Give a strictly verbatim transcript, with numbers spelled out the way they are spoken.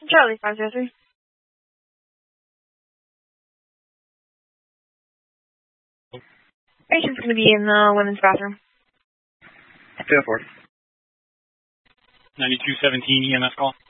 Charlie, five zero three. Patient's going to be in the women's bathroom. two oh four. ninety-two seventeen E M S call.